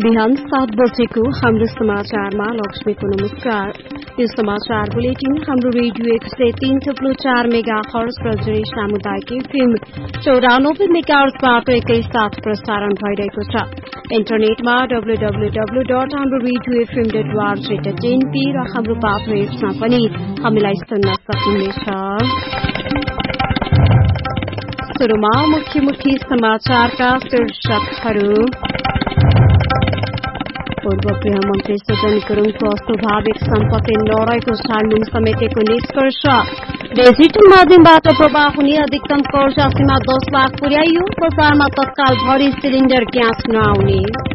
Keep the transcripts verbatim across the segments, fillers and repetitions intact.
बिहान सात बजेको हाम्रो समाचारमा लक्ष्मीको नमस्कार। यो समाचार बुलेटिन हाम्रो रेडियो एक सय तीन थुप्लो चार मेगा हर्ज प्रजरी सामुदायिक एफएम चौरानब्बे मेगा हर्जबाट एकैसाथ प्रसारण भइरहेको छ। इन्टरनेटमा डब्लु डब्लु डब्लु डट हाम्रो radio FM dot ORG dot NP र हाम्रो पात्र एप्समा पनि हामीलाई सुन्न सक्नुहुनेछ। सुरुमा मुख्य मुख्य समाचारका शीर्षकहरू। पूर्व गृहमन्त्री सुदन गुरूङको अस्वाभाविक सम्पत्ति नरहेको छानबिन समितिको निष्कर्ष। डिजिटल माध्यमबाट प्रवाह हुने अधिकतम कर्जा सीमा दस लाख पुर्याइयो। बजारमा तत्काल भरि सिलिण्डर ग्यास नआउने।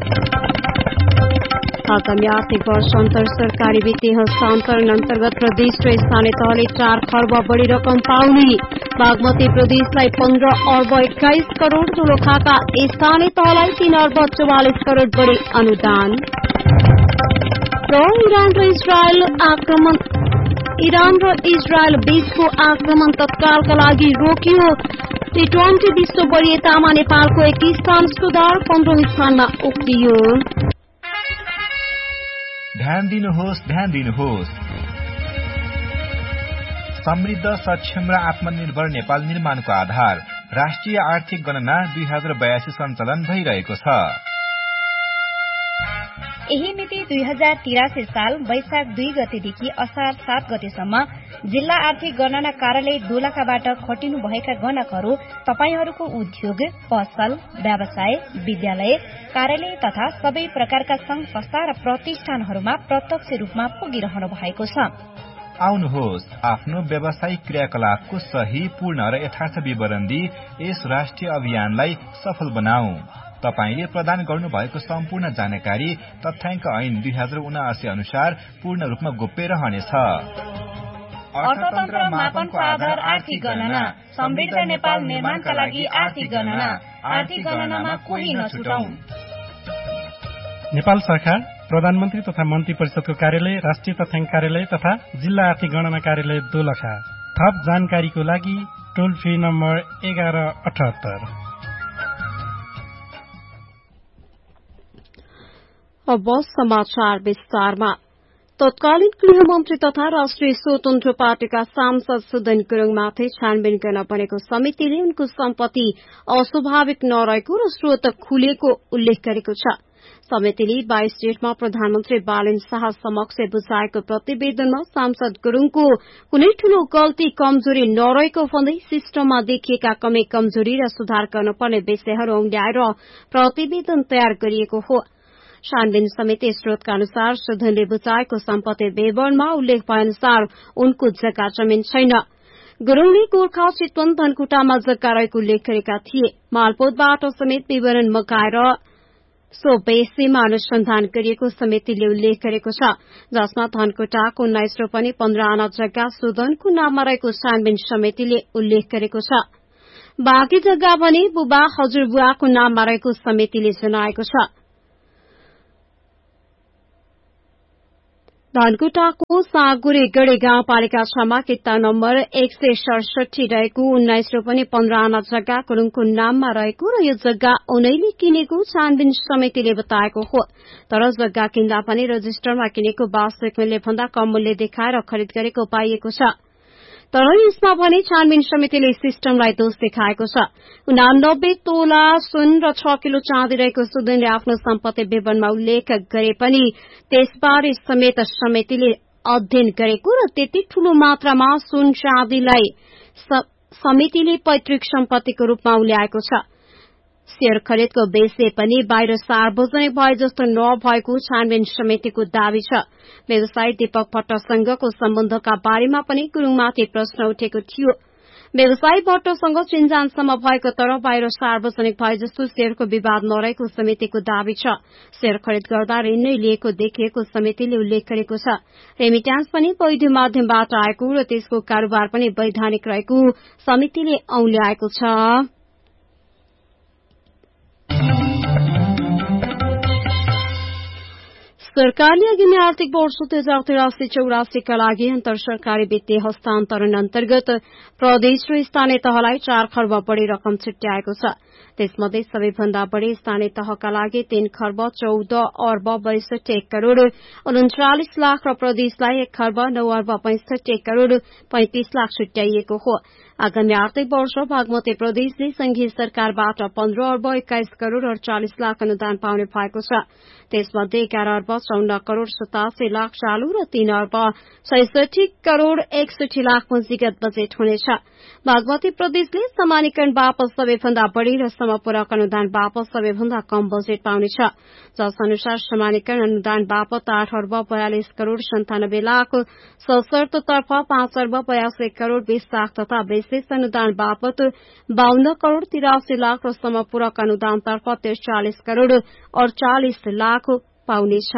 आगामी आर्थिक वर्ष अन्तर सरकारी वित्तीय हस्तान्तरण अन्तर्गत प्रदेश र स्थानीय तहले चार खर्ब बढ़ी रकम पाउने। बागमती प्रदेशलाई पन्ध्र अर्ब एक्काइस करोड़, दोलखाका स्थानीय तहलाई तीन अर्ब चौवालिस करोड़ बढ़ी अनुदान। र इरान र इजरायल आक्रमण इरान र इजरायल बीचको आक्रमण तत्कालका लागि रोकियो। टी ट्वेन्टी विश्व वरियतामा नेपालको एक स्थान सुधार पन्ध्रौं स्थानमा उक्लियो। ध्यान दिनुहोस्, ध्यान दिनुहोस्। समृद्ध, सक्षम र आत्मनिर्भर नेपाल निर्माणको आधार राष्ट्रिय आर्थिक गणना दुई हजार बयासी सञ्चालन भइरहेको छ। यही मिति दुई हजार तिरासी साल वैशाख दुई गतेदेखि असार सात गतेसम्म जिल्ला आर्थिक गणना कार्यालय दोलखाबाट खटिनुभएका गणकहरू तपाईहरूको उद्योग, पसल, व्यवसाय, विद्यालय, कार्यालय तथा सबै प्रकारका संघ संस्था र प्रतिष्ठानहरूमा प्रत्यक्ष रूपमा पुगिरहनु भएको छ। आउनुहोस्, आफ्नो व्यावसायिक क्रियाकलापको सही, पूर्ण र यथार्थ विवरण दिई यस राष्ट्रिय अभियानलाई सफल बनाऊ। तपाईले प्रदान गर्नुभएको सम्पूर्ण जानकारी तथ्याङ्क ऐन दुई हजार उनासी अनुसार पूर्ण रूपमा गोप्य रहनेछ। अर्थतन्त्र मापनको आधार आर्थिक गणना, समृद्ध नेपाल निर्माणका लागि आर्थिक गणना, आर्थिक गणनामा कोही नछुटौं। नेपाल सरकार, प्रधानमन्त्री तथा मन्त्री परिषदको कार्यालय, राष्ट्रिय तथ्याङ्क कार्यालय तथा जिल्ला आर्थिक गणना कार्यालय दोलखा। थप जानकारीको लागि टोल फ्री नम्बर एघार अठहत्तर। अब समाचार विस्तारमा। तत्कालीन गृहमन्त्री तथा राष्ट्रिय स्वतन्त्र पार्टीका सांसद सुदन गुरूङमाथि छानबिन गर्न बनेको समितिले उनको सम्पत्ति अस्वाभाविक नरहेको र स्रोत खुलेको उल्लेख गरेको छ। समितिले बाइस जेठमा प्रधानमन्त्री बालेन शाह समक्ष बुझाएको प्रतिवेदनमा सांसद गुरूङको कुनै ठूलो गल्ती कमजोरी नरहेको भन्दै सिस्टममा देखिएका कमी कमजोरी र सुधार गर्नुपर्ने विषयहरू औल्याएर प्रतिवेदन तयार गरिएको हो। छानबिन समिति स्रोतका अनुसार सुदनले बुझाएको सम्पत्ति विवरणमा उल्लेख भए अनुसार उनको जग्गा जमिन छैन। गुरूङले गोर्खा चितवन धनकुटामा जग्गा रहेको उल्लेख गरेका थिए। मालपोतबाट समेत विवरण मगाएर सो विषयमा अनुसन्धान गरिएको समितिले उल्लेख गरेको छ, जसमा धनकुटाको उन्नाइस रोपनी पन्ध्र आना जग्गा सुदनको नाममा रहेको छानबिन समितिले उल्लेख गरेको छ। बाँकी जग्गा भने बुबा हजुरबुवाको नाममा रहेको समितिले जनाएको छ। धनकुटाको साँगुरे गढी गाउँपालिका छमा किता नम्बर एक सय सडसठी रहेको उन्नाइस रोपनी पन्ध्र आना जग्गा गुरूङको नाममा रहेको र यो जग्गा उनैले किनेको छानबिन समितिले बताएको हो। तर जग्गा किन्दा पनि रजिस्टरमा किनेको वास्तविक मूल्य भन्दा कम मूल्य देखाएर खरिद गरेको पाइएको छ। तर यसमा भने छानबिन समितिले सिस्टमलाई दोष देखाएको छ। उनानब्बे तोला सुन र छ किलो चाँदी रहेको सुदनले आफ्नो सम्पत्ति विवरणमा उल्लेख गरे पनि त्यसबारे समेत समितिले अध्ययन गरेको र त्यति ठूलो मात्रामा सुन चाँदीलाई समितिले पैतृक सम्पत्तिको रूपमा उल्याएको छ। शेयर खरिदको विषय पनि बाहिर सार्वजनिक भए जस्तो नभएको छानबिन समितिको दावी छ। व्यवसायी दीपक भट्टसँगको सम्बन्धका बारेमा पनि गुरूङमाथि प्रश्न उठेको थियो। व्यवसायी भट्टसँग चिन्जानसम्म भएको तर बाहिर सार्वजनिक भए जस्तो शेयरको विवाद नरहेको समितिको दावी छ। शेयर खरिद गर्दा ऋण नै लिएको देखिएको समितिले उल्लेख गरेको छ। रेमिट्यान्स पनि वैध माध्यमबाट आएको र त्यसको कारोबार पनि वैधानिक रहेको समितिले औल्याएको छ। सरकारले आगामी आर्थिक वर्ष दुई हजार तिरासी चौरासीका लागि अन्तर सरकारी वित्तीय हस्तान्तरण अन्तर्गत प्रदेश र स्थानीय तहलाई चार खर्ब बढ़ी रकम छुट्याएको छ। त्यसमध्ये सबैभन्दा बढ़ी स्थानीय तहका लागि तीन खर्ब चौध अर्ब बैसठी करोड़ उन्चालिस लाख र प्रदेशलाई एक खर्ब नौ अर्ब पैंसठी करोड़ पैंतिस लाख छुट्याइएको हो। आगामी आर्थिक वर्ष बागमती प्रदेशले संघीय सरकारबाट पन्ध्र अर्ब एक्काइस करोड़ अड़चालिस लाख अनुदान पाउने भएको छ। त्यसमध्ये एघार अर्ब चौन्न करोड़ सतासी लाख चालू र तीन अर्ब छैसठी करोड़ एकसठी लाख पुँजीगत बजेट हुनेछ। बागमती प्रदेशले समानीकरण बापत सबैभन्दा बढ़ी र समपूरक अनुदान बापत सबैभन्दा कम बजेट पाउनेछ, जस अनुसार समानीकरण अनुदान बापत आठ अर्ब बयालिस करोड़ सन्तानब्बे लाख, सशर्त तर्फ पाँच अर्ब बयासी करोड़ बीस लाख तथा विशेष अनुदान बापत बाहन्न करोड़ तिरासी लाख र समपूरक अनुदान तर्फ त्रिचालिस करोड़ अड़चालिस लाख पाउनेछ।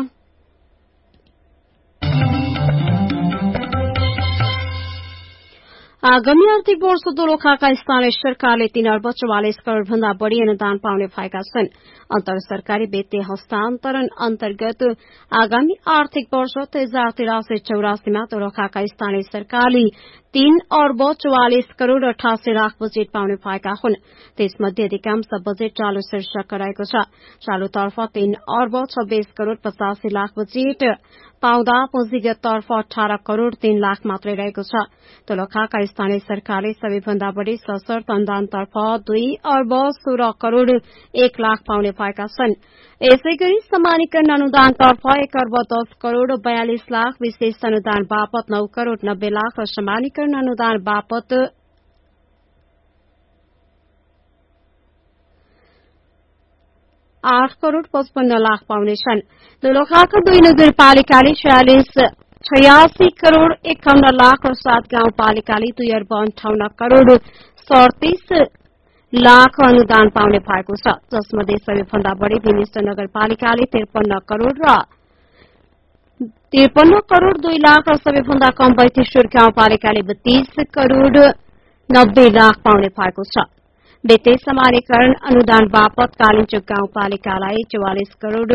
आगामी आर्थिक वर्ष दोलखाका स्थानीय सरकारले तीन अर्ब चौवालिस करोड़ भन्दा बढ़ी अनुदान पाउने भएका छन्। अन्तर सरकारी वित्तीय हस्तान्तरण अन्तर्गत आगामी आर्थिक वर्ष दुई हजार तिरासी चौरासीमा दोलखाका स्थानीय सरकारले तीन अर्ब चौवालिस करोड़ अठासी लाख बजेट पाउने भएका हुन्। त्यसमध्ये अधिकांश बजेट चालू शीर्षकका रहेको छ। चालूतर्फ तीन अर्ब छब्बीस करोड़ पचासी लाख बजेट पाउँदा पुँजीगत तर्फ अठारह करोड़ तीन लाख मात्रै रहेको छ। दोलखाका स्थानीय सरकारले सबैभन्दा बढ़ी सशर्त अनुदानतर्फ दुई अर्ब सोह्र करोड़ एक लाख पाउने भएका छन्। यसै गरी समानीकरण अनुदानतर्फ एक अर्ब दस करोड़ बयालिस लाख, विशेष अनुदान बापत नौ करोड़ नब्बे लाख र समानीकरण अनुदान बापत आठ करोड़ पचपन्न लाख पाउनेछन्। दोलखाका दुई नगरपालिकाले छयालिस छयासी करोड़ एकाउन्न लाख र सात गाउँपालिकाले दुई अर्ब अन्ठाउन्न करोड़ सड़तीस लाख अनुदान पाउने भएको छ, जसमध्ये सबैभन्दा बढ़ी विमिश्र नगरपालिकाले त्रिपन्न करोड़ र त्रिपन्न करोड़ दुई लाख र सबैभन्दा कम बैतेश्वर गाउँपालिकाले बत्तीस करोड़ नब्बे लाख पाउने भएको छ। वित्तीय समानीकरण अनुदान बापत कालिचोक गाउँपालिकालाई चौवालिस करोड़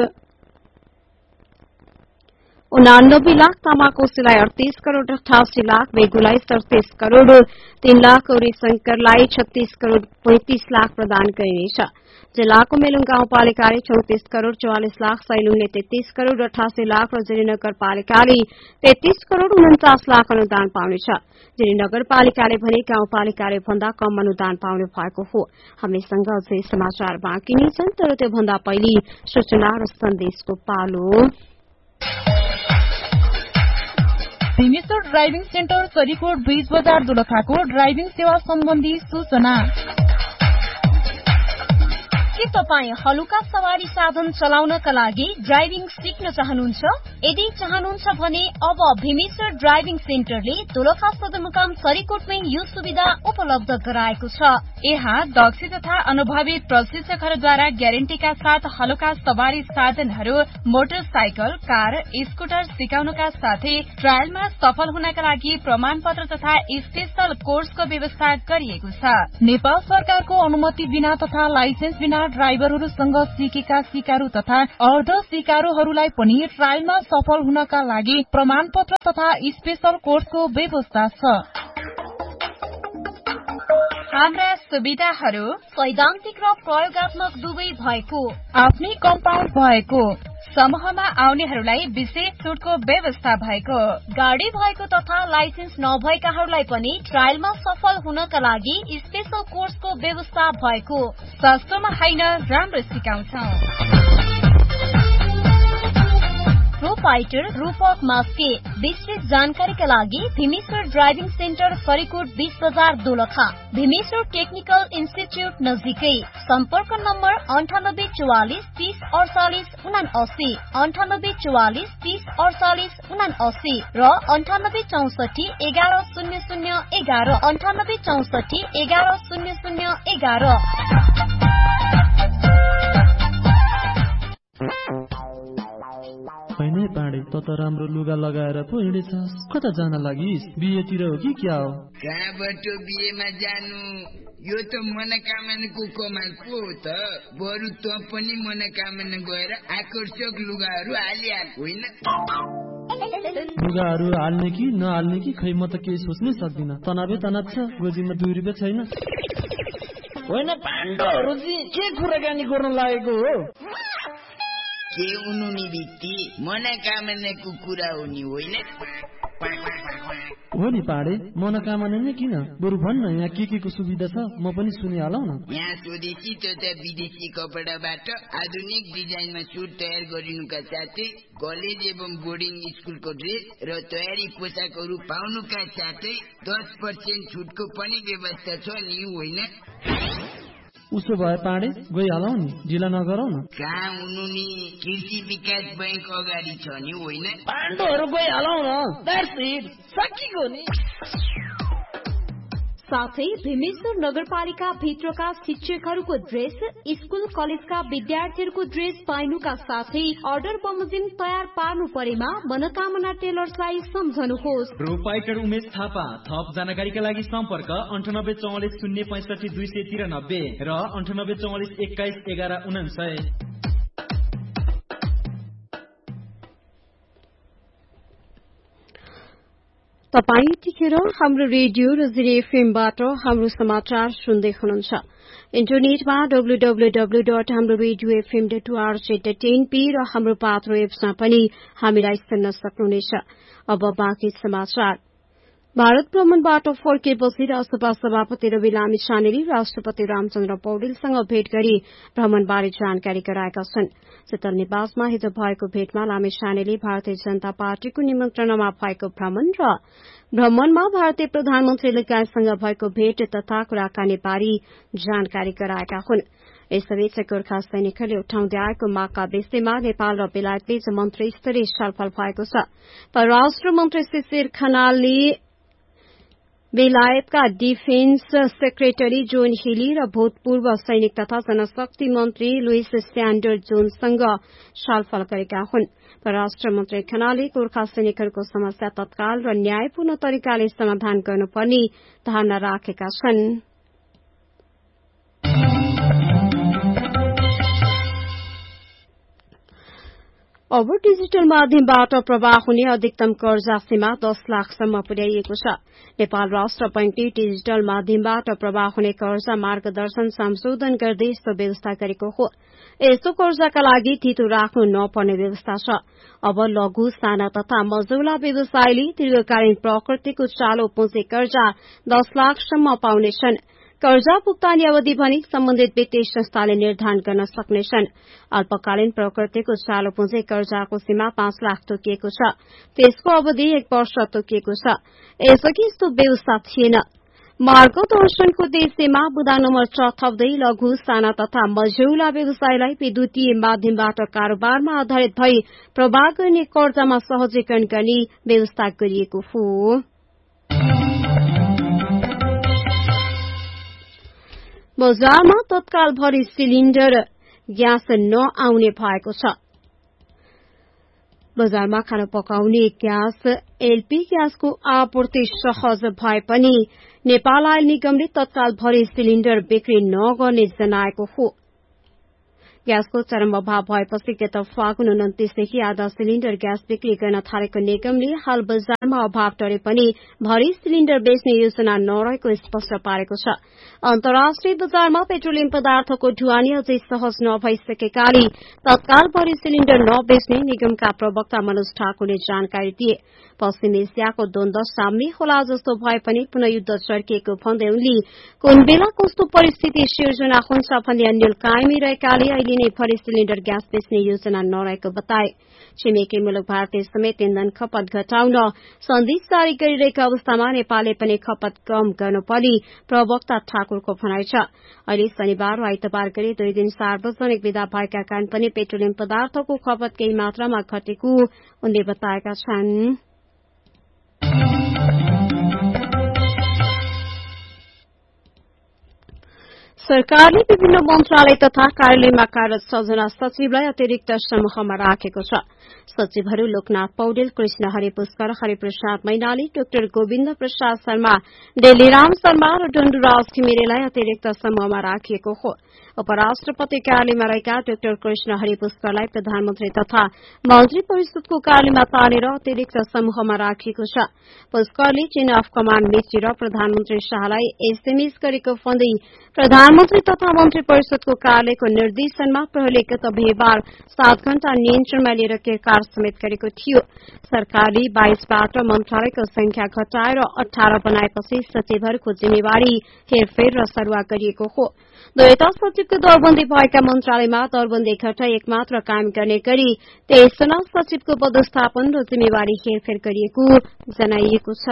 उनानब्बे लाख, तामाकोशीलाई अड़तीस करोड़ अठासी लाख, बेगुलाई सड़तीस करोड़ तीन लाख, गौरी शंकरलाई छत्तीस करोड़ पैंतीस लाख प्रदान गरिनेछ। जिल्लाको मेलुङ गाउँपालिकाले चौतिस करोड़ चौवालिस लाख, सैलुङले तेत्तीस करोड़ अठासी लाख र जिरी नगरपालिकाले तेत्तीस करोड़ उन्चास लाख अनुदान पाउनेछ। जिरी नगरपालिकाले भने गाउँपालिकाले भन्दा कम अनुदान पाउने भएको हो। हामीसँग अझै समाचार बाँकी नै छन्, तर त्योभन्दा पहिले सूचना र सन्देशको पालो। Bhimeshwar driving centre Sarikot bridge बजार दोलखाको ड्राइभिङ सेवा सम्बन्धी सूचना। के तपाईँ हलुका सवारी साधन चलाउनका लागि ड्राइभिङ सिक्न चाहनुहुन्छ? यदि चाहनुहुन्छ भने अब भीमेश्वर ड्राइभिङ सेन्टरले दोलखा सदरमुकाम सरीकोटमै यो सुविधा उपलब्ध गराएको छ। यहाँ दक्ष तथा अनुभवी प्रशिक्षकहरूद्वारा ग्यारेन्टीका साथ हलुका सवारी साधनहरू, मोटरसाइकल, कार, स्कुटर सिकाउनका साथै ट्रायलमा सफल हुनका लागि प्रमाणपत्र तथा स्पेशल कोर्सको व्यवस्था गरिएको छ। नेपाल सरकारको अनुमति बिना तथा लाइसेन्स बिना ड्राइभरहरूसँग सिकेका सिकारु तथा अर्ध सिकारुहरूलाई पनि ट्रायलमा सफल हुनका लागि प्रमाणपत्र तथा स्पेशल कोर्सको व्यवस्था छ। हाम्रा सुविधाहरू सैद्धान्तिक र प्रयोगात्मक दुवै भएको, आफ्नै कम्पाउन्ड भएको, समूहमा आउनेहरूलाई विशेष छुटको व्यवस्था भएको, गाडी भएको तथा लाइसेन्स नभएकाहरूलाई पनि ट्रायलमा सफल हुनका लागि स्पेशल कोर्सको व्यवस्था भएको। सस्तोमा होइन, राम्रो सिकाउँछौं। प्रोपाइटर रूपक मास्के। विस्तृत जानकारीका लागि भीमेश्वर ड्राइभिङ सेन्टर सरीकोट बीस बजार दोलखा, भीमेश्वर टेक्निकल इन्स्टिच्युट नजिकै। सम्पर्क नम्बर अन्ठानब्बे चौवालिस तीस अडचालिस उनासी, अन्ठानब्बे चौवालिस तीस अडचालिस उनासी र अन्ठानब्बे चौसठी एघार शून्य शून्य एघार, अन्ठानब्बे चौसठी एघार शून्य शून्य एघार। हैन पाडे, त त राम्रो लुगा लगाएर पो हिँडेछस्। कता जान लागिस्? बिहेतिर हो कि क्या हो? कहाँबाट बिहेमा जानु? यो त मनोकामनाको कमाल पो हो त। बरु त पनि मनोकामना गएर आकर्षक लुगाहरू हालिहाल, होइन? लुगाहरू हाल्ने कि नहाल्ने कि खै म त केही सोच्नै सक्दिन। तनावै तनाव छ, गोजीमा दुई रुपियाँ छैन। होइन पाण्डवहरू चाहिँ के कुराकानी गर्न लागेको हो? के उनु नि भित्ति मनोकामनाको कुरा हो नि होइन? हो नि पाडे, मनोकामना नै किन, बरु भन्न यहाँ के के को सुविधा छ म पनि सुनिहालौ न। यहाँ स्वदेशी तथा विदेशी कपडाबाट आधुनिक डिजाइनमा सुट तयार गरिनुका साथै कलेज एवं बोर्डिङ स्कुलको ड्रेस र तयारी पोसाकहरू पाउनुका साथै दस पर्सेन्ट छुटको पनि व्यवस्था छ नि होइन? उसो भए पाडे गइहालौ नि, ढिला नगरौ न। कहाँ हुनु नि, कृषि विकास बैंक अगाडि छ नि होइन? पाण्डवहरू गइहालौ न, द्याट्स इट, सकिगयो नि। साथै भीमेश्वर नगरपालिका भित्रका शिक्षकहरूको ड्रेस, स्कुल कलेजका विद्यार्थीहरूको ड्रेस पाइनुका साथै अर्डर बमोजिम तयार पार्नु परेमा मनोकामना टेलर्सलाई सम्झनुहोस्। प्रोपाइटर उमेश थापा। थप जानकारीका लागि सम्पर्क अन्ठानब्बे चौवालिस शून्य पैंसठी दुई सय तिरानब्बे र अन्ठानब्बे चौवालिस एक्काइस एघार उनासय। तपाईँ यतिखेर हाम्रो रेडियो र जिरे एफएमबाट हाम्रो समाचार सुन्दै हुनुहुन्छ। इन्टरनेटमा डब्लु डब्लु डब्लु डट हाम्रो radio FM dot ORG dot NP र हाम्रो पात्रो एप्समा पनि हामीलाई सुन्न सक्नुहुनेछ। अब बाँकी समाचार। भारत भ्रमणबाट फर्किएपछि राष्ट्रपा सभापति रवि लामिछानेले राष्ट्रपति रामचन्द्र पौडेलसँग भेट गरी भ्रमणबारे जानकारी गराएका छन्। शीतल निवासमा हिज भएको भेटमा लामिछानेले भारतीय जनता पार्टीको निमन्त्रणामा भएको भ्रमण र भ्रमणमा भारतीय प्रधानमन्त्री लगायतसँग भएको भेट तथा कुराकानी बारे जानकारी गराएका हुन्। यसैबीच गोर्खा सैनिकहरूले उठाउँदै आएको मागका विषयमा नेपाल र बेलायतबीच मन्त्री स्तरीय छलफल भएको छ। परराष्ट्र मन्त्री शिशिर खनालले बेलायतका डिफेन्स सेक्रेटरी जोन हिली र भूतपूर्व सैनिक तथा जनशक्ति मन्त्री लुइस स्यान्डर जोनसँग छलफल गरेका हुन्। परराष्ट्र मन्त्री खनालले गोर्खा सैनिकहरूको समस्या तत्काल र न्यायपूर्ण तरिकाले समाधान गर्नुपर्ने धारणा राखेका छन्। अब डिजिटल माध्यमबाट प्रवाह हुने अधिकतम कर्जा सीमा दस लाखसम्म पुर्याइएको छ। नेपाल राष्ट्र बैंकले डिजिटल माध्यमबाट प्रवाह हुने कर्जा मार्गदर्शन संशोधन गर्दै यस्तो व्यवस्था गरेको हो। यस्तो कर्जाका लागि थितो राख्नु नपर्ने व्यवस्था छ। अब लघु, साना तथा मझौला व्यवसायले दीर्घकालीन प्रकृतिको चालो पुँजी कर्जा दस लाखसम्म पाउनेछन्। कर्जा भुक्तानी अवधि भनी सम्बन्धित वित्तीय संस्थाले निर्धारण गर्न सक्नेछन्। अल्पकालीन प्रकृतिको चालो पुँजी कर्जाको सीमा पाँच लाख तोकिएको छ। त्यसको अवधि एक वर्ष तोकिएको छ। यसअघि यस्तो व्यवस्था थिएन। मार्गदर्शनको उद्देश्यमा बुदा नम्बर छ थप्दै लघु, साना तथा मझौला व्यवसायलाई विद्युतीय माध्यमबाट कारोबारमा आधारित भई प्रवाह गर्ने कर्जामा सहजीकरण गर्ने व्यवस्था गरिएको हो। बजारमा तत्काल भरि सिलिण्डर ग्यास नआउने भएको छ। बजारमा खाना पकाउने ग्यास एलपी ग्यासको आपूर्ति सहज भए पनि नेपाल आयल निगमले तत्काल भरि सिलिण्डर बिक्री नगर्ने जनाएको हो। ग्यासको चरम अभाव भएपछि गत फागुन उन्तिसदेखि आधा सिलिण्डर ग्यास बिक्री गर्न थालेको निगमले हाल बजारमा अभाव टरे पनि भरि सिलिण्डर बेच्ने योजना नरहेको स्पष्ट पारेको छ। अन्तर्राष्ट्रिय बजारमा पेट्रोलियम पदार्थको ढुवानी अझै सहज नभइसकेकाले तत्काल भरि सिलिण्डर नबेच्ने निगमका प्रवक्ता मनोज ठाकुरले जानकारी दिए। पश्चिम एसियाको द्वन्द साम्य होला जस्तो भए पनि पुनः युद्ध चर्किएको भन्दै उनले कुन बेला कस्तो परिस्थिति सिर्जना हुन्छ भन्ने अन्यल कायमी रहेकाले अहिले नै भरि सिलिण्डर ग्यास बेच्ने योजना नरहेको बताए। छिमेकी मुलुक भारतले समेत इन्धन खपत घटाउन सन्देश जारी गरिरहेको अवस्थामा नेपालले पनि खपत कम गर्नुपर्ने प्रवक्ता ठाकुरको भनाइ छ। अहिले शनिबार र आइतबार गरी दुई दिन सार्वजनिक विदा भएका कारण पनि पेट्रोलियम पदार्थको खपत केही मात्रामा घटेको उनले बताएका छन्। सरकारले विभिन्न मन्त्रालय तथा कार्यालयमा कार्यरत छजना सचिवलाई अतिरिक्त समूहमा राखेको छ। सचिवहरू लोकनाथ पौडेल, कृष्ण हरि पुष्कर, हरिप्रसाद मैनाली, डाक्टर गोविन्द प्रसाद शर्मा, डेलीराम शर्मा र डण्डुराज घिमिरेलाई अतिरिक्त समूहमा राखिएको हो। उपराष्ट्रपति कार्यालयमा रहेका डाक्टर कृष्ण हरि पुष्करलाई प्रधानमन्त्री तथा मन्त्री परिषदको कार्यालयमा तानेर अतिरिक्त समूहमा राखिएको छ। पुष्करले चेन अफ कमाण्ड मिचेर प्रधानमन्त्री शाहलाई एसएमएस गरेको भन्दै प्रधानमन्त्री तथा मन्त्री परिषदको कार्यालयको निर्देशनमा प्रहरीले गत बिहीबार सात घण्टा नियन्त्रणमा लिएर केरकार समेत गरेको थियो। सरकारले बाइसबाट मन्त्रालयको संख्या घटाएर अठार बनाएपछि सचिवहरूको जिम्मेवारी हेरफेर र सरुवा गरिएको हो। दुईटा सचिवको दरबन्दी भएका मन्त्रालयमा दरबन्दी घटाई एक मात्र कायम गर्ने गरी तेइसजना सचिवको पदस्थापन र जिम्मेवारी हेरफेर गरिएको जनाइएको छ।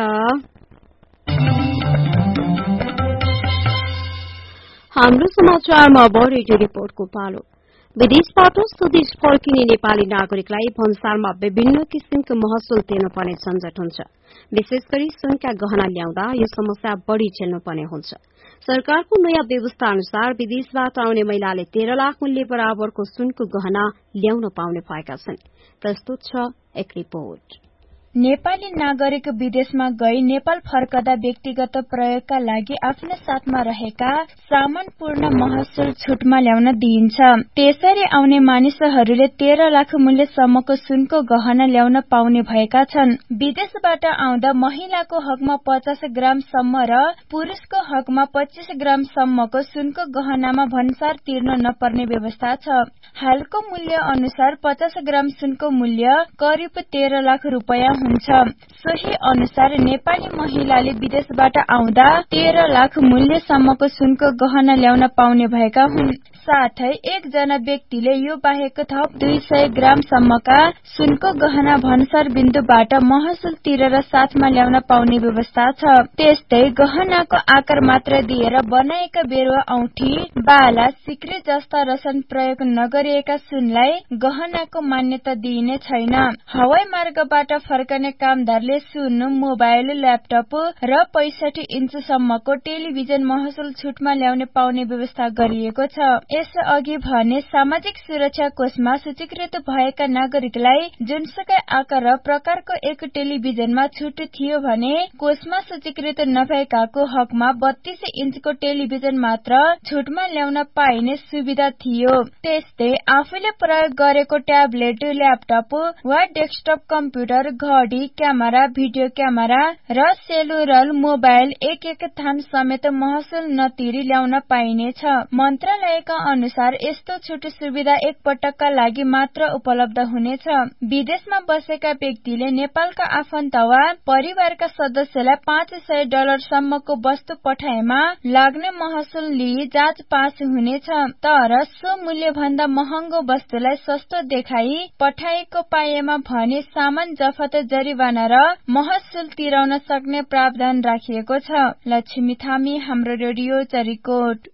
हाम्रो समाचारमा अब रेडियो रिपोर्टको पालो। विदेशबाट स्वदेश फर्किने नेपाली नागरिकलाई भन्सारमा विभिन्न किसिमको महसुल तिर्नुपर्ने झन्झट हुन्छ। विशेष गरी सुनका गहना ल्याउँदा यो समस्या बढ़ी झेल्नुपर्ने हुन्छ। सरकारको नयाँ व्यवस्था अनुसार विदेशबाट आउने महिलाले तेह्र लाख मूल्य बराबरको सुनको गहना ल्याउन पाउने भएका छन्। प्रस्तुत छ एक रिपोर्ट। नेपाली नागरिक विदेशमा गई नेपाल फर्कदा व्यक्तिगत प्रयोगका लागि आफ्ना साथमा रहेका सामान पूर्ण महसुल छुटमा ल्याउन दिइन्छ। त्यसरी आउने मानिसहरूले तेह्र लाख मूल्यसम्मको सुनको गहना ल्याउन पाउने भएका छन्। विदेशबाट आउँदा महिलाको हकमा पचास ग्रामसम्म र पुरुषको हकमा पच्चीस ग्रामसम्मको सुनको गहनामा भन्सार तिर्न नपर्ने व्यवस्था छ। हालको मूल्य अनुसार पचास ग्राम सुनको मूल्य करिब तेह्र लाख रूपियाँ हुन्छ। सोही अनुसार नेपाली महिलाले विदेशबाट आउँदा तेह्र लाख मूल्यसम्मको सुनको गहना ल्याउन पाउने भएका हुन्। साथै एकजना व्यक्तिले यो बाहेक थप दुई सय ग्रामसम्मका सुनको गहना भन्सार बिन्दुबाट महसुल तिरेर साथमा ल्याउन पाउने व्यवस्था छ। त्यस्तै गहनाको आकार मात्र दिएर बनाएका बेरुवा, औठी, बाला, सिक्री जस्ता रसन प्रयोग नगरिएका सुनलाई गहनाको मान्यता दिइने छैन। हवाई मार्गबाट फर्कने कामदारले सुन, मोबाइल, ल्यापटप र पैंसठी इन्चसम्मको टेलिभिजन महसुल छुटमा ल्याउने पाउने व्यवस्था गरिएको छ। यसअघि भने सामाजिक सुरक्षा कोषमा सूचीकृत भएका नागरिकलाई जुनसुकै आकार र प्रकारको एक टेलिभिजनमा छुट थियो भने कोषमा सूचीकृत नभएकाको हकमा बत्तीस इन्चको टेलिभिजन मात्र छुटमा ल्याउन पाइने सुविधा थियो। त्यस्तै आफूले प्रयोग गरेको ट्याब्लेट, ल्यापटप वा डेस्कटप कम्प्युटर, घडी, क्यामेरा, भिडियो क्यामेरा र सेलुलर मोबाइल एक एक थान समेत महसुल नतिरी ल्याउन पाइनेछ। मन्त्रालयका अनुसार यस्तो छुट सुविधा एक पटकका लागि मात्र उपलब्ध हुनेछ। विदेशमा बसेका व्यक्तिले नेपालका आफन्त वा परिवारका सदस्यलाई पाँच सय डलरसम्मको वस्तु पठाएमा लाग्ने महसुल लिई जाँच पास हुनेछ। तर सो मूल्य भन्दा महँगो वस्तुलाई सस्तो देखाई पठाएको पाएमा भने सामान जफत, जरिवाना र महसुल तिराउन सक्ने प्रावधान राखिएको छ। लक्ष्मी थामी, हाम्रो रेडियो चरिकोट।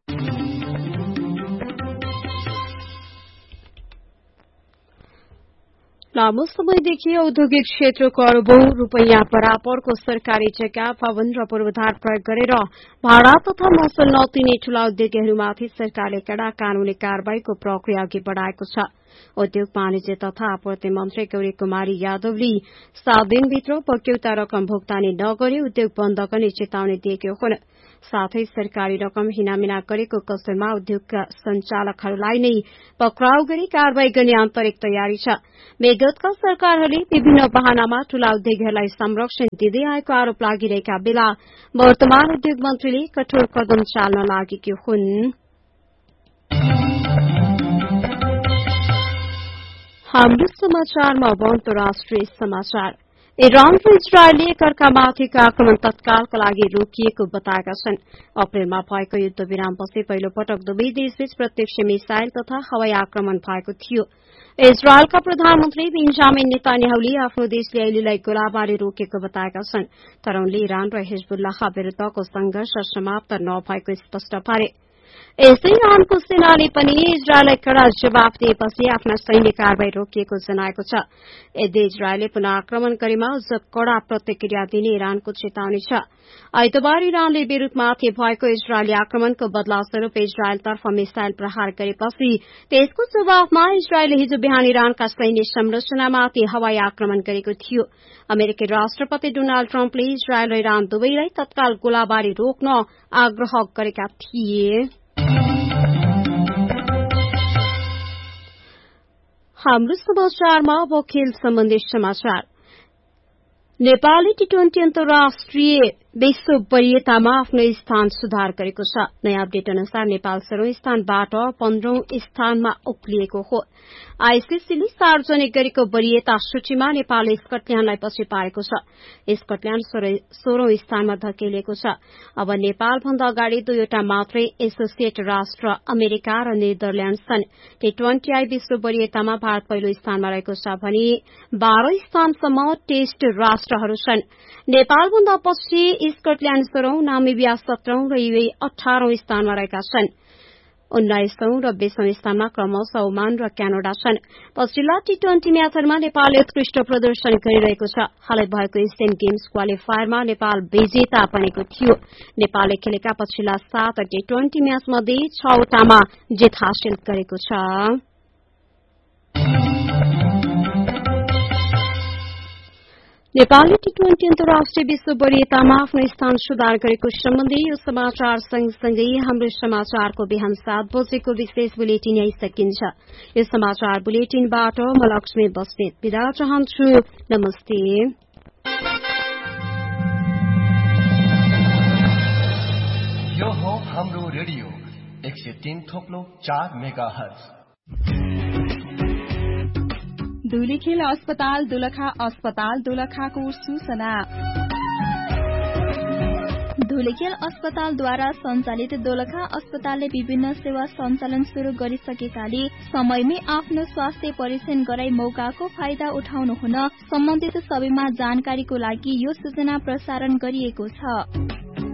लामो समयदेखि औद्योगिक क्षेत्रको अरबौं रूपियाँ बराबरको सरकारी जग्गा, भवन र पूर्वाधार प्रयोग गरेर भाडा तथा महसुल नतिर्ने ठूला उद्योगीहरूमाथि सरकारले कड़ा कानूनी कार्यवाहीको प्रक्रिया अघि बढ़ाएको छ। उद्योग, वाणिज्य तथा आपूर्ति मन्त्री गौरी कुमारी यादवले सात दिनभित्र बक्यौता रकम भुक्तानी नगरे उद्योग बन्द गर्ने चेतावनी दिएको हुन्। साथै सरकारी रकम हिनामिना गरेको कसरमा उद्योगका संचालकहरूलाई नै पक्राउ गरी कार्यवाही गर्ने आन्तरिक तयारी छ। विगतका सरकारहरूले विभिन्न बहानामा ठूला उद्योगीहरूलाई संरक्षण दिँदै आएको आरोप लागिरहेका बेला वर्तमान उद्योग मन्त्रीले कठोर कदम चाल्न लागेकी हुन्। हाम्रो समाचारमा अब अन्तर्राष्ट्रिय समाचार। इरान र इजरायलले एकअर्कामाथिको आक्रमण तत्कालका लागि रोकिएको बताएका छन्। अप्रेलमा भएको युद्ध विरामपछि पहिलो पटक दुवै देशबीच प्रत्यक्ष मिसाइल तथा हवाई आक्रमण भएको थियो। इजरायलका प्रधानमन्त्री बेन्जामिन नेतान्याहुले आफ्नो देशले अहिलेलाई गोलाबारी रोकेको बताएका छन्, तर उनले इरान र हिजबुल्लाह विरूद्धको संघर्ष समाप्त नभएको स्पष्ट पारे। यसै इरानको सेनाले पनि इजरायललाई कड़ा जवाफ दिएपछि आफ्ना सैन्य कार्यवाही रोकिएको जनाएको छ। यदि इजरायलले पुनः आक्रमण गरेमा अझ कड़ा प्रतिक्रिया दिने इरानको चेतावनी छ। आइतबार इरानले बेरुतमाथि भएको इजरायली आक्रमणको बदला स्वरूप इजरायलतर्फ मिसाइल प्रहार गरेपछि त्यसको जवाफमा इजरायलले हिजो बिहान इरानका सैन्य संरचनामाथि हवाई आक्रमण गरेको थियो। अमेरिकी राष्ट्रपति डोनाल्ड ट्रम्पले इजरायल र इरान दुवैलाई तत्काल गोलाबारी रोक्न आग्रह गरेका थिए। हाम्रो समाचारमा अब खेल सम्बन्धी समाचार। नेपालले टी ट्वेन्टी अन्तर्राष्ट्रिय विश्व वरियतामा आफ्नो स्थान सुधार गरेको छ। नयाँ अपडेट अनुसार नेपाल सोह्रौं स्थानबाट पन्ध्रौं स्थानमा उक्लिएको हो। आईसीसीले सार्वजनिक गरेको वरियता सूचीमा नेपालले स्कटल्याण्डलाई पछि पारेको छ। स्कटल्याण्ड सोह्रौं स्थानमा धकेलिएको छ। अब नेपालभन्दा अगाडि दुईवटा मात्रै एसोसिएट राष्ट्र अमेरिका र नेदरल्याण्ड छन्। टी ट्वेन्टी आई विश्व वरियतामा भारत पहिलो स्थानमा रहेको छ भने बाह्र स्थानसम्म टेस्ट राष्ट्रहरू छन्। नेपालभन्दा पछि स्कटल्याण्ड सोह्रौं, नामिबिया सत्रौं र युए अठारौं स्थानमा रहेका छन्। उन्नाइसौं र बीसौं स्थानमा क्रमशः ओमान र क्यानाडा छन्। पछिल्ला टी ट्वेन्टी म्याचहरूमा नेपालले उत्कृष्ट प्रदर्शन गरिरहेको छ। हालै भएको एसियन गेम्स क्वालिफायरमा नेपाल विजेता बनेको थियो। नेपालले खेलेका पछिल्ला सात टी ट्वेन्टी म्याचमध्ये छवटामा जित हासिल गरेको छ। नेपालले टी ट्वेन्टी अन्तर्राष्ट्रिय विश्व वरियतामा आफ्नो स्थान सुधार गरेको सम्बन्धी यो समाचार सँगसँगै हाम्रो समाचारको बिहान सात बजेको विशेष बुलेटिन यही सकिन्छ। यो समाचार बुलेटिनबाट म लक्ष्मी बस्नेत बिदा चाहन्छु। नमस्ते। यो हो हाम्रो रेडियो एक सय तीन थोप्लो चार मेगा हर्ज। धुलीखेल अस्पताल दोलखा अस्पताल दोलखाको सूचना। धुलीखेल अस्पतालद्वारा सञ्चालित दोलखा अस्पतालले विभिन्न सेवा सञ्चालन शुरू गरिसकेकाले समयमै आफ्नो स्वास्थ्य परीक्षण गराई मौकाको फाइदा उठाउनु हुन सम्बन्धित सबैमा जानकारीको लागि यो सूचना प्रसारण गरिएको छ।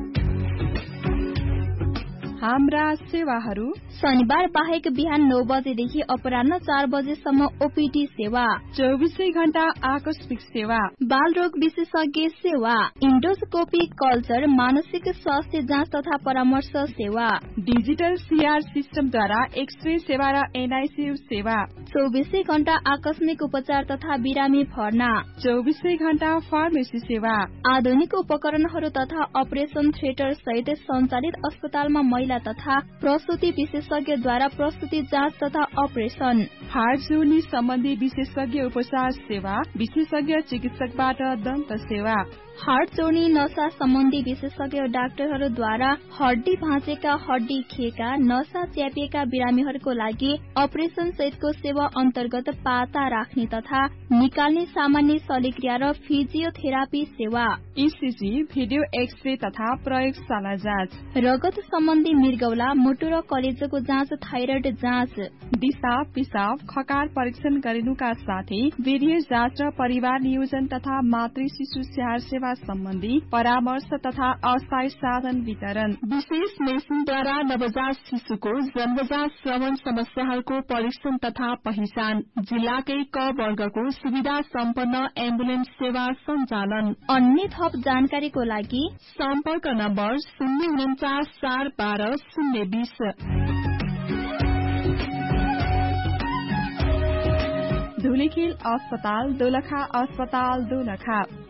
हाम्रा सेवाहरू शनिबार बाहेक बिहान नौ बजेदेखि अपराह्न चार बजेसम्म ओपीडी सेवा, चौबीसै घण्टा आकस्मिक सेवा, बाल रोग विशेषज्ञ सेवा, इन्डोस्कोपी कल्चर, मानसिक स्वास्थ्य जाँच तथा परामर्श सेवा, डिजिटल सीआर सिस्टमद्वारा एक्सरे सेवा र एनआईसीयू सेवा, चौबीसै घण्टा आकस्मिक उपचार तथा बिरामी भर्ना, चौबीसै घण्टा फार्मेसी सेवा, आधुनिक उपकरणहरू तथा अपरेशन थिएटर सहित सञ्चालित अस्पतालमा महिला तथा प्रसूति विशेषज्ञद्वारा प्रसूति जाँच तथा अपरेशन, हार्ट जोर्नी सम्बन्धी विशेषज्ञ उपचार सेवा, विशेषज्ञ चिकित्सकबाट दन्त सेवा, हार्ट जोर्नी नसा सम्बन्धी विशेषज्ञ डाक्टरहरूद्वारा हड्डी भाँचेका, हड्डी खिएका, नसा च्यापिएका बिरामीहरूको लागि अपरेशन सहितको सेवा अन्तर्गत पाता राख्ने तथा निकाल्ने सामान्य शल्यक्रिया र फिजियोथेरापी सेवा, ईसीजी, भिडियो एक्सरे तथा प्रयोगशाला जाँच, रगत सम्बन्धी मृगौला, मुटु र कलेजोको जाँच, थाइरोइड जाँच, दिशा पिसाब खकार परीक्षण गरिनुका साथै वीर्य जाँच र परिवार नियोजन तथा मातृ शिशु स्याहार सेवा सम्बन्धी परामर्श तथा अस्थायी साधन वितरण, विशेष मेसिनद्वारा नवजात शिशुको जन्मजात श्रवण समस्याहरूको परीक्षण तथा पहिचान, जिल्लाकै क वर्गको सुविधा सम्पन्न एम्बुलेन्स सेवा सञ्चालन। अन्य थप जानकारीको लागि सम्पर्क नम्बर शून्य उन्चास चार बाह्र शून्य बीस। धुलीखेल अस्पताल दोलखा अस्पताल दोलखा।